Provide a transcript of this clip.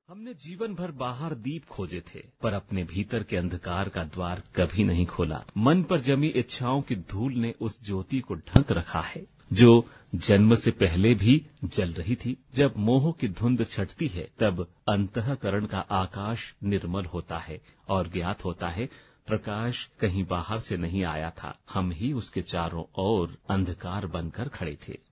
हमने जीवन भर बाहर दीप खोजे थे, पर अपने भीतर के अंधकार का द्वार कभी नहीं खोला। मन पर जमी इच्छाओं की धूल ने उस ज्योति को ढक रखा है, जो जन्म से पहले भी जल रही थी। जब मोह की धुंध छटती है, तब अंतःकरण का आकाश निर्मल होता है और ज्ञात होता है प्रकाश कहीं बाहर से नहीं आया था, हम ही उसके चारों ओर अंधकार बनकर खड़े थे।